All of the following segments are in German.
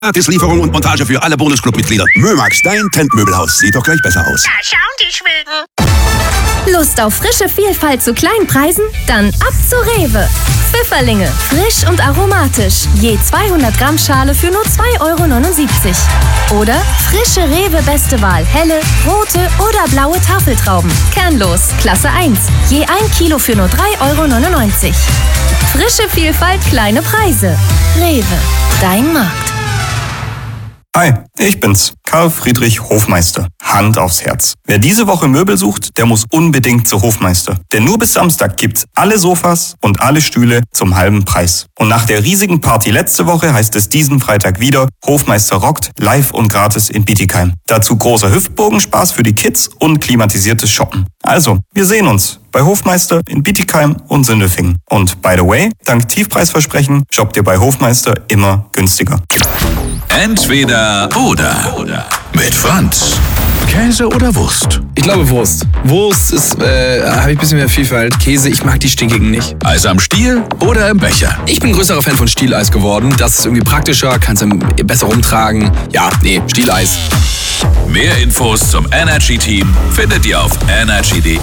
Gratislieferung und Montage für alle Bonusclub-Mitglieder. Mömax, dein Tentmöbelhaus. Sieht doch gleich besser aus. Da schauen die Schweden. Lust auf frische Vielfalt zu kleinen Preisen? Dann ab zu Rewe. Pfifferlinge, frisch und aromatisch. Je 200 Gramm Schale für nur 2,79 €. Oder frische Rewe Beste Wahl, helle, rote oder blaue Tafeltrauben. Kernlos, Klasse 1. Je 1 Kilo für nur 3,99 €. Frische Vielfalt, kleine Preise. Rewe, dein Markt. Hi, ich bin's, Karl Friedrich Hofmeister. Hand aufs Herz. Wer diese Woche Möbel sucht, der muss unbedingt zu Hofmeister. Denn nur bis Samstag gibt's alle Sofas und alle Stühle zum halben Preis. Und nach der riesigen Party letzte Woche heißt es diesen Freitag wieder, Hofmeister rockt, live und gratis in Bietigheim. Dazu großer Hüftbogenspaß für die Kids und klimatisiertes Shoppen. Also, wir sehen uns bei Hofmeister in Bietigheim und Sindelfingen. Und by the way, dank Tiefpreisversprechen shoppt ihr bei Hofmeister immer günstiger. Entweder oder. Mit Franz. Käse oder Wurst? Ich glaube Wurst. Wurst ist, habe ich ein bisschen mehr Vielfalt. Käse, ich mag die stinkigen nicht. Eis am Stiel oder im Becher? Ich bin größerer Fan von Stieleis geworden. Das ist irgendwie praktischer, kannst du besser rumtragen. Ja, nee, Stieleis. Mehr Infos zum Energy-Team findet ihr auf energy.de.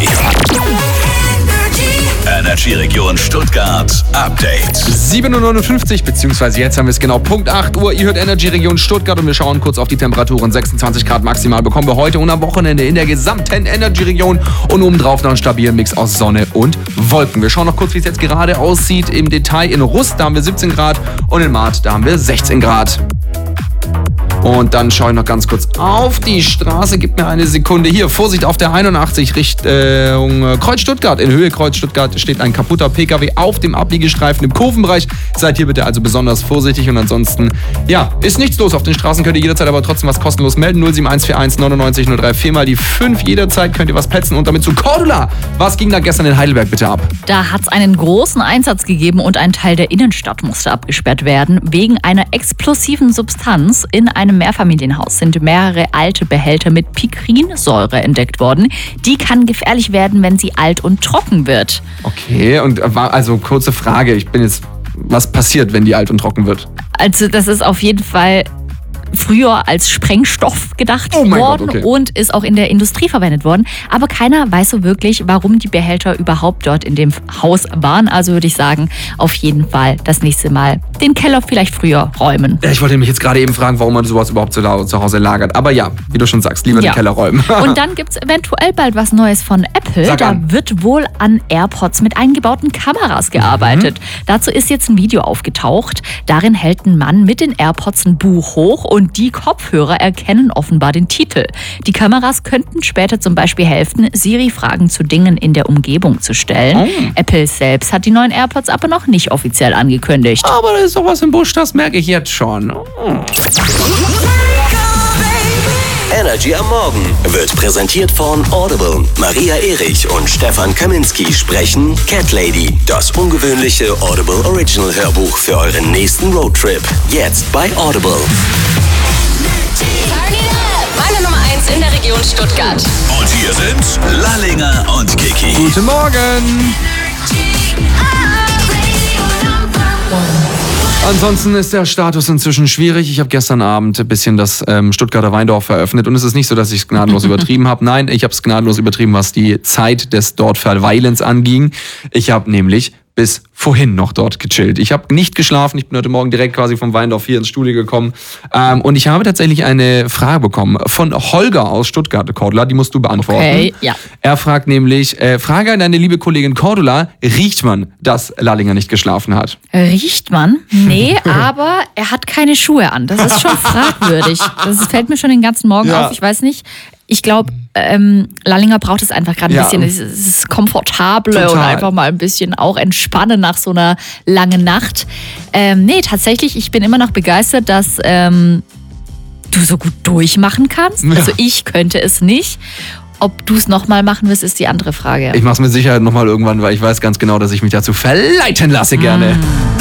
Energy Region Stuttgart Update. 7:59 Uhr, beziehungsweise jetzt haben wir es genau Punkt 8 Uhr. Ihr hört Energy Region Stuttgart und wir schauen kurz auf die Temperaturen. 26 Grad maximal bekommen wir heute und am Wochenende in der gesamten Energy Region und obendrauf noch einen stabilen Mix aus Sonne und Wolken. Wir schauen noch kurz, wie es jetzt gerade aussieht im Detail. In Rust, da haben wir 17 Grad und in Marth, da haben wir 16 Grad. Und dann schaue ich noch ganz kurz auf die Straße. Gib mir eine Sekunde. Hier, Vorsicht auf der 81 Richtung Kreuz Stuttgart. In Höhe Kreuz Stuttgart steht ein kaputter PKW auf dem Abbiegestreifen im Kurvenbereich. Seid hier bitte also besonders vorsichtig. Und ansonsten, ja, ist nichts los auf den Straßen. Könnt ihr jederzeit aber trotzdem was kostenlos melden. 07141 99 03 4 mal die 5. Jederzeit könnt ihr was petzen. Und damit zu Cordula. Was ging da gestern in Heidelberg bitte ab? Da hat es einen großen Einsatz gegeben und ein Teil der Innenstadt musste abgesperrt werden. Wegen einer explosiven Substanz in einem Mehrfamilienhaus sind mehrere alte Behälter mit Pikrinsäure entdeckt worden. Die kann gefährlich werden, wenn sie alt und trocken wird. Okay, und also kurze Frage. Was passiert, wenn die alt und trocken wird? Also das ist auf jeden Fall früher als Sprengstoff gedacht worden und ist auch in der Industrie verwendet worden. Aber keiner weiß so wirklich, warum die Behälter überhaupt dort in dem Haus waren. Also würde ich sagen, auf jeden Fall das nächste Mal den Keller vielleicht früher räumen. Ja, ich wollte mich jetzt gerade eben fragen, warum man sowas überhaupt zu Hause lagert. Aber ja, wie du schon sagst, lieber den Keller räumen. Und dann gibt es eventuell bald was Neues von Apple. Da wird wohl an AirPods mit eingebauten Kameras gearbeitet. Dazu ist jetzt ein Video aufgetaucht. Darin hält ein Mann mit den AirPods ein Buch hoch und die Kopfhörer erkennen offenbar den Titel. Die Kameras könnten später zum Beispiel helfen, Siri-Fragen zu Dingen in der Umgebung zu stellen. Apple selbst hat die neuen AirPods aber noch nicht offiziell angekündigt. Aber da ist doch was im Busch, das merke ich jetzt schon. Energy am Morgen wird präsentiert von Audible. Maria Erich und Stefan Kaminski sprechen Cat Lady, das ungewöhnliche Audible Original Hörbuch für euren nächsten Roadtrip. Jetzt bei Audible. Meine Nummer 1 in der Region Stuttgart. Und hier sind Lallinger und Kiki. Guten Morgen. Ansonsten ist der Status inzwischen schwierig. Ich habe gestern Abend ein bisschen das Stuttgarter Weindorf eröffnet und es ist nicht so, dass ich es gnadenlos übertrieben habe. Nein, ich habe es gnadenlos übertrieben, was die Zeit des dort Verweilens anging. Ich habe nämlich bis vorhin noch dort gechillt. Ich habe nicht geschlafen, ich bin heute Morgen direkt quasi vom Weindorf hier ins Studio gekommen und ich habe tatsächlich eine Frage bekommen von Holger aus Stuttgart, Cordula, die musst du beantworten. Okay, ja. Er fragt nämlich, Frage an deine liebe Kollegin Cordula, riecht man, dass Lallinger nicht geschlafen hat? Riecht man? Nee, aber er hat keine Schuhe an. Das ist schon fragwürdig. Das fällt mir schon den ganzen Morgen auf, ich weiß nicht. Ich glaube, Lallinger braucht es einfach gerade ein bisschen. Es ist komfortabler und einfach mal ein bisschen auch entspannen nach so einer langen Nacht. Nee, tatsächlich, ich bin immer noch begeistert, dass du so gut durchmachen kannst. Ja. Also ich könnte es nicht. Ob du es nochmal machen wirst, ist die andere Frage. Ich mache es mit Sicherheit nochmal irgendwann, weil ich weiß ganz genau, dass ich mich dazu verleiten lasse gerne.